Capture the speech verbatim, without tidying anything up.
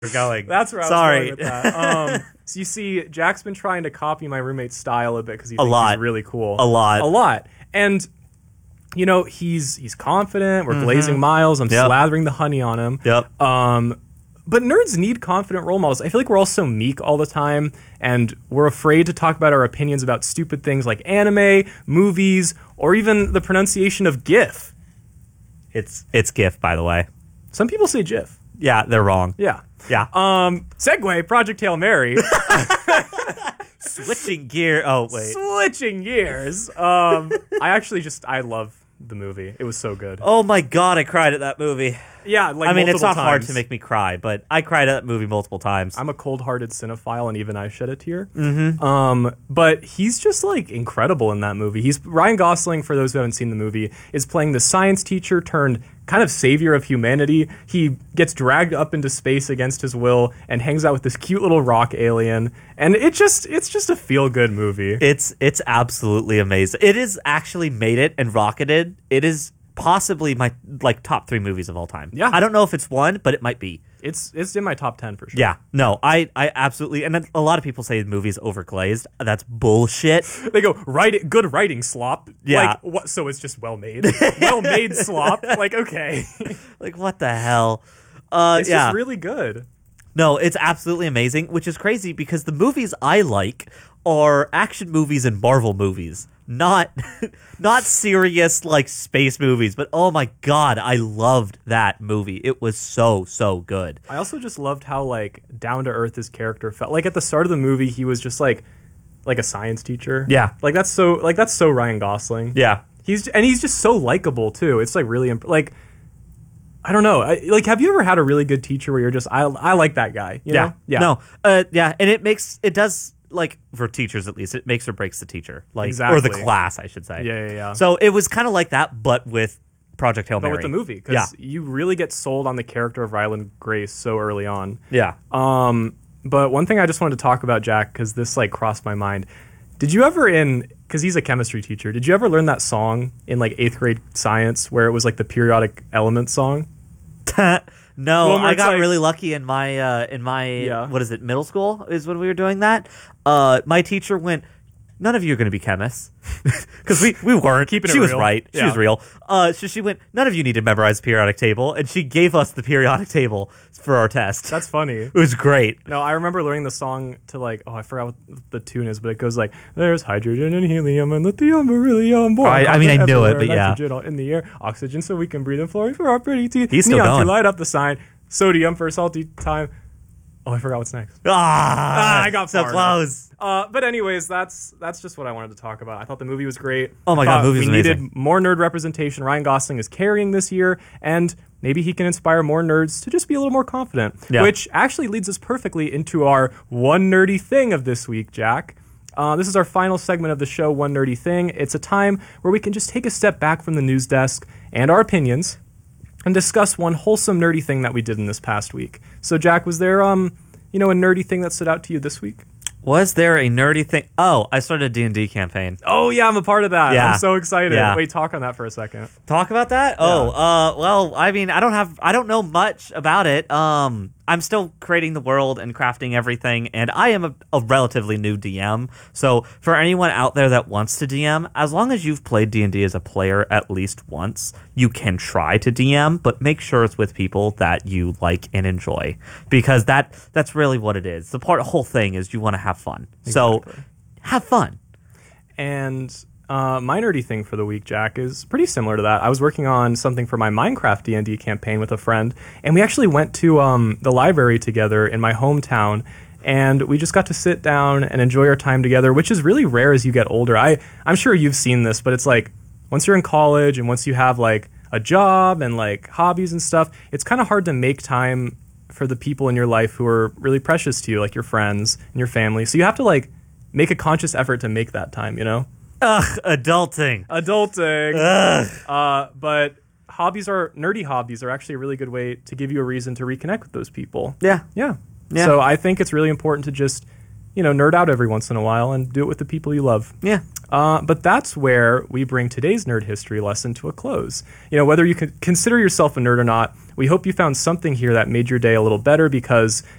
We're going. That's where I Sorry. was going with that. Um, so you see, Jack's been trying to copy my roommate's style a bit because he A thinks lot. he's really cool. A lot. A lot. And, you know, he's he's confident. We're glazing miles. I'm Yep. slathering the honey on him. Yep. Um, but nerds need confident role models. I feel like we're all so meek all the time, and we're afraid to talk about our opinions about stupid things like anime, movies, or even the pronunciation of GIF. It's it's GIF, by the way. Some people say GIF. Yeah, they're wrong. Yeah. Yeah. Um, segue, Project Hail Mary. Switching gear. Oh, wait. Switching gears. Um, I actually just, I love the movie. It was so good. Oh, my God, I cried at that movie. Yeah, like I mean, it's multiple not hard times. to make me cry, but I cried at that movie multiple times. I'm a cold-hearted cinephile, and even I shed a tear. Mm-hmm. Um, but he's just like incredible in that movie. He's Ryan Gosling. For those who haven't seen the movie, is playing the science teacher turned kind of savior of humanity. He gets dragged up into space against his will and hangs out with this cute little rock alien. And it just it's just a feel-good movie. It's it's absolutely amazing. It is actually made it and rocketed. It is possibly my like top three movies of all time. Yeah. I don't know if it's one, but it might be. It's it's in my top ten for sure. Yeah. No, I, I absolutely, and a lot of people say the movie's overglazed. That's bullshit. They go, write good writing slop. Yeah. Like, what? So it's just well made. Well made slop. Like, okay. Like, what the hell? Uh, It's yeah. just really good. No, it's absolutely amazing, which is crazy because the movies I like are action movies and Marvel movies, not not serious like space movies. But oh my God, I loved that movie. It was so, so good. I also just loved how like down to earth his character felt. Like at the start of the movie, he was just like like a science teacher. Yeah. Like that's so like that's so Ryan Gosling. Yeah. He's and he's just so likable too. It's like really imp- like I don't know. I, like have you ever had a really good teacher where you're just I I like that guy, you Yeah. know? Yeah. No. Uh, yeah. And it makes, it does, like, for teachers at least, it makes or breaks the teacher. Like, or the Exactly. class, I should say. Yeah, yeah, yeah. So it was kind of like that, but with Project Hail But Mary. with the movie, because Yeah. you really get sold on the character of Ryland Grace so early on. Yeah. Um, but one thing I just wanted to talk about, Jack, because this like crossed my mind. Did you ever in because he's a chemistry teacher? Did you ever learn that song in like eighth grade science where it was like the periodic element song? No, One where I it's got like- really lucky in my uh, in my Yeah. what is it, middle school is when we were doing that. Uh, my teacher went, none of you are going to be chemists because we, we weren't. Keeping it she was real. right. She Yeah. was real. Uh, so she went, none of you need to memorize the periodic table, and she gave us the periodic table for our test. That's funny. It was great. No, I remember learning the song to like oh I forgot what the tune is, but it goes like there's hydrogen and helium and lithium, beryllium, boron, I- I mean, I carbon knew it, everywhere, but yeah. nitrogen all in the air, oxygen so we can breathe, and fluorine for our pretty teeth. He's still Neon going. to light up the sign, sodium for salty time. Oh, I forgot what's next. Ah, I got so far close. Uh, but anyways, that's that's just what I wanted to talk about. I thought the movie was great. Oh my I God, thought movie was we amazing. needed more nerd representation. Ryan Gosling is carrying this year, and maybe he can inspire more nerds to just be a little more confident. Yeah. Which actually leads us perfectly into our one nerdy thing of this week, Jack. Uh, this is our final segment of the show, One Nerdy Thing. It's a time where we can just take a step back from the news desk and our opinions and discuss one wholesome nerdy thing that we did in this past week. So, Jack, was there, um, you know, a nerdy thing that stood out to you this week? Was there a nerdy thing? Oh, I started a D and D campaign. Oh, yeah, I'm a part of that. Yeah. I'm so excited. Yeah. Wait, talk on that for a second. Talk about that? Oh, uh, well, I mean, I don't have, I don't know much about it. Um, I'm still creating the world and crafting everything, and I am a, a relatively new D M. So for anyone out there that wants to D M, as long as you've played D and D as a player at least once, you can try to D M, but make sure it's with people that you like and enjoy, because that that's really what it is. The part, whole thing is you want to have fun. So Exactly. have fun. And uh, my nerdy thing for the week, Jack, is pretty similar to that. I was working on something for my Minecraft D and D campaign with a friend, and we actually went to um, the library together in my hometown, and we just got to sit down and enjoy our time together, which is really rare as you get older. I, I'm sure you've seen this, but it's like once you're in college and once you have like a job and like hobbies and stuff, it's kind of hard to make time for the people in your life who are really precious to you, like your friends and your family. So you have to like make a conscious effort to make that time, you know? Ugh, adulting. Adulting. Ugh. Uh, but hobbies are, nerdy hobbies are actually a really good way to give you a reason to reconnect with those people. Yeah. Yeah. Yeah. So I think it's really important to just, you know, nerd out every once in a while and do it with the people you love. Yeah. Uh, but that's where we bring today's nerd history lesson to a close. You know, whether you can consider yourself a nerd or not, we hope you found something here that made your day a little better, because